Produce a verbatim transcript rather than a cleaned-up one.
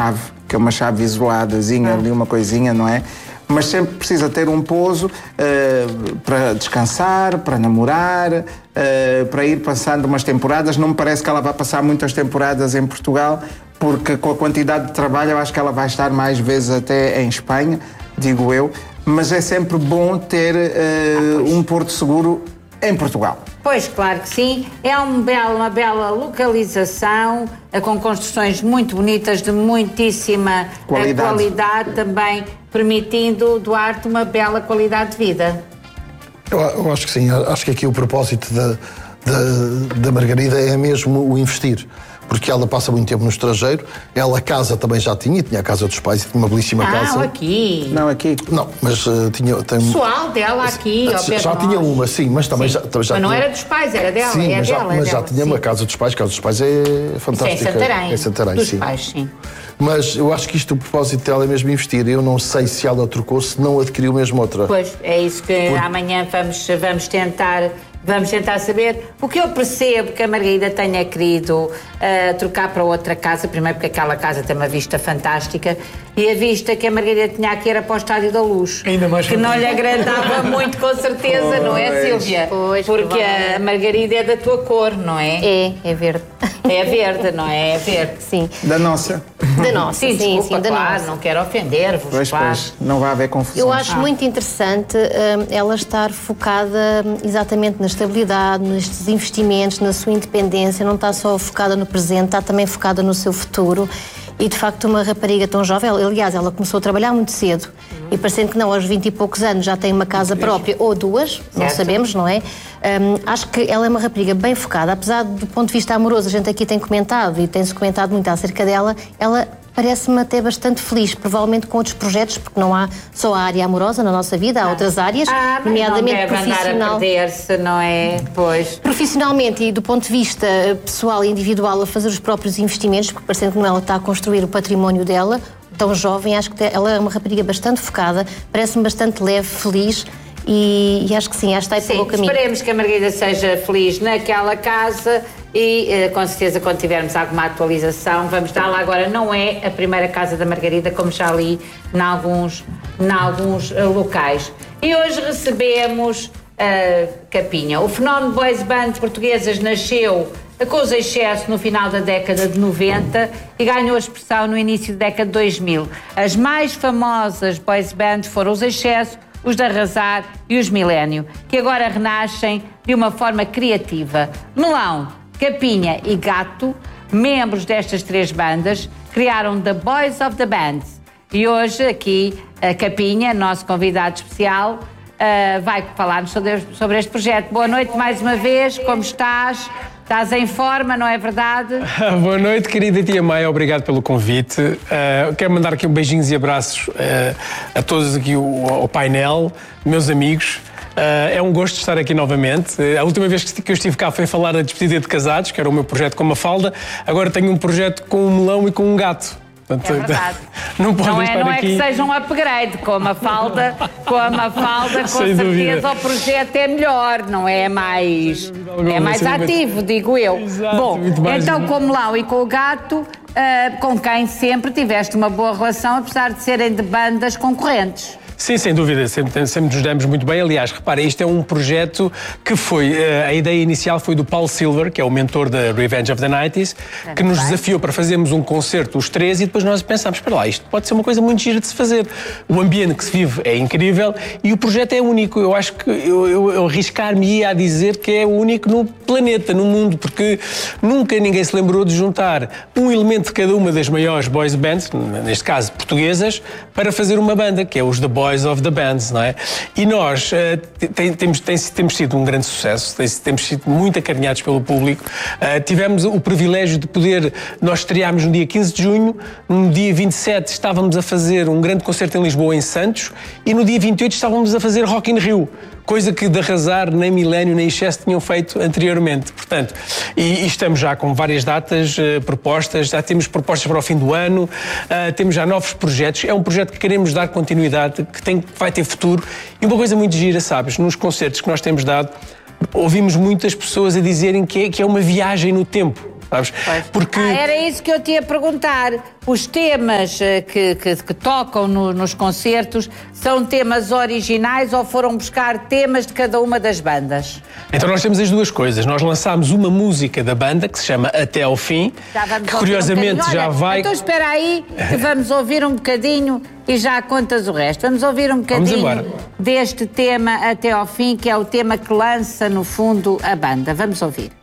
chave, que é uma chave isoladazinha, ali uma coisinha, não é? Mas sempre precisa ter um pouso uh, para descansar, para namorar, uh, para ir passando umas temporadas. Não me parece que ela vai passar muitas temporadas em Portugal, porque com a quantidade de trabalho eu acho que ela vai estar mais vezes até em Espanha, digo eu. Mas é sempre bom ter uh, ah, um porto seguro em Portugal. Pois, claro que sim. É um belo, uma bela localização, com construções muito bonitas, de muitíssima qualidade, qualidade também, permitindo, Duarte, uma bela qualidade de vida. Eu, eu acho que sim. Acho que aqui o propósito da, da, da Margarida é mesmo o investir. Porque ela passa muito tempo no estrangeiro, ela a casa também já tinha, tinha a casa dos pais, tinha uma belíssima ah, casa. Não, aqui. Não, aqui. Não, mas uh, tinha... Tem... Pessoal dela aqui, ao pé Já de tinha nós. uma, sim, mas também sim. já, também já Mas não tinha... era dos pais, era dela, sim, é mas dela, já, mas é já dela, tinha sim. uma casa dos pais, a casa dos pais é fantástica. Isso é Santarém. É Santarém, dos sim. pais, sim. Mas eu acho que isto, o propósito dela é mesmo investir. Eu não sei se ela trocou, se não adquiriu mesmo outra. Pois, é isso que Por... amanhã vamos, vamos tentar... Vamos tentar saber. O que eu percebo que a Margarida tenha querido uh, trocar para outra casa, primeiro porque aquela casa tem uma vista fantástica, e a vista que a Margarida tinha aqui era para o Estádio da Luz. Ainda mais que não lhe agradava muito, com certeza, pois. Não é, Sílvia? Pois, porque a Margarida é da tua cor, não é? É, é verde. É verde, não é? É verde. Sim. Da nossa. Da nossa, sim, sim, desculpa, sim da claro, nossa. Não quero ofender-vos, pois, claro. Pois, não vai haver confusão. Eu acho ah. muito interessante um, ela estar focada um, exatamente na estabilidade, nestes investimentos, na sua independência, não está só focada no presente, está também focada no seu futuro. E, de facto, uma rapariga tão jovem, aliás, ela começou a trabalhar muito cedo, uhum. e parecendo que não, aos vinte e poucos anos já tem uma casa própria, ou duas, certo. Não sabemos, não é? Um, acho que ela é uma rapariga bem focada, apesar do ponto de vista amoroso, a gente aqui tem comentado, e tem-se comentado muito acerca dela, ela parece-me até bastante feliz, provavelmente com outros projetos, porque não há só a área amorosa na nossa vida, há ah. outras áreas, ah, nomeadamente não deve profissional. Andar a perder-se, não é? Pois. Profissionalmente e do ponto de vista pessoal e individual, a fazer os próprios investimentos, porque parecendo que ela está a construir o património dela, tão jovem, acho que ela é uma rapariga bastante focada, parece-me bastante leve, feliz. E, e acho que sim, acho que está aí pelo caminho. Esperemos que a Margarida seja feliz naquela casa e, eh, com certeza, quando tivermos alguma atualização, vamos dá-la. Agora, não é a primeira casa da Margarida, como já li em alguns, em alguns uh, locais. E hoje recebemos uh, Capinha. O fenómeno boys bands portuguesas nasceu com os excessos no final da década de noventa e ganhou expressão no início da década de dois mil. As mais famosas boys bands foram os excessos, os de Arrasar e os Milénio, que agora renascem de uma forma criativa. Melão, Capinha e Gato, membros destas três bandas, criaram The Boys of the Bands. E hoje aqui a Capinha, nosso convidado especial, uh, vai falar-nos sobre, sobre este projeto. Boa noite mais uma vez, como estás? Estás em forma, não é verdade? Boa noite, querida tia Maia, obrigado pelo convite. Uh, quero mandar aqui um beijinhos e abraços uh, a todos aqui o, ao painel, meus amigos. Uh, é um gosto estar aqui novamente. Uh, a última vez que eu estive cá foi a falar da despedida de casados, que era o meu projeto com uma falda. Agora tenho um projeto com um melão e com um gato. Portanto, é verdade. Não, não, é, estar não aqui. é que seja um upgrade, com a Mafalda, com a Mafalda, com sem certeza dúvida. O projeto é melhor, não é mais, alguma, é mais ativo, digo eu. Exato, bom, mais... então com o melão e com o gato, uh, com quem sempre tiveste uma boa relação, apesar de serem de bandas concorrentes. Sim, sem dúvida, sempre, sempre nos damos muito bem. Aliás, repara, isto é um projeto que foi, a ideia inicial foi do Paul Silver, que é o mentor da Revenge of the nineties, é que nos desafiou para fazermos um concerto, os três, e depois nós pensámos, espera lá, isto pode ser uma coisa muito gira de se fazer. O ambiente que se vive é incrível e o projeto é único. Eu acho que eu, eu, eu arriscar-me-ia a dizer que é o único no planeta, no mundo, porque nunca ninguém se lembrou de juntar um elemento de cada uma das maiores boys bands, neste caso portuguesas, para fazer uma banda, que é os The Boys of the Bands, não é? E nós uh, tem, temos, tem, temos tido um grande sucesso, tem, temos sido muito acarinhados pelo público. Uh, tivemos o privilégio de poder, nós estreámos no dia quinze de junho, no dia vinte e sete estávamos a fazer um grande concerto em Lisboa, em Santos, e no dia vinte e oito estávamos a fazer Rock in Rio, coisa que de Arrasar nem Milénio nem Excesso tinham feito anteriormente. Portanto, e, e estamos já com várias datas uh, propostas, já temos propostas para o fim do ano, uh, temos já novos projetos. É um projeto que queremos dar continuidade, que, tem, que vai ter futuro. E uma coisa muito gira, sabes, nos concertos que nós temos dado, ouvimos muitas pessoas a dizerem que é, que é uma viagem no tempo. sabes? Porque... Ah, era isso que eu te ia perguntar. Os temas que, que, que tocam no, nos concertos são temas originais ou foram buscar temas de cada uma das bandas? Então nós temos as duas coisas. Nós lançámos uma música da banda que se chama Até ao Fim, que curiosamente um já vai... Então espera aí que vamos ouvir um bocadinho e já contas o resto. Vamos ouvir um bocadinho deste tema Até ao Fim, que é o tema que lança no fundo a banda. Vamos ouvir.